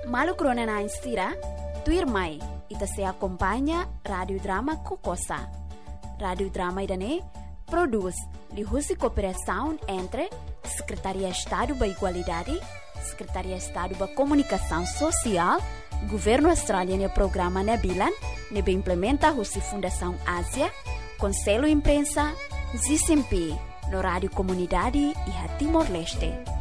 Malu krona na instira, tuir mai, ita se acompanha Radio Drama Kokosa. Radio Drama idane produz lihusi cooperação entre Secretaria Estado da Igualdade, Secretaria Estado da Comunicação Social, Governo Australiano e Programa Nebilan, nebe implementa a Fundação Ásia, Conselho Imprensa, ZCMP, no Rádio Comunidade e a Timor-Leste.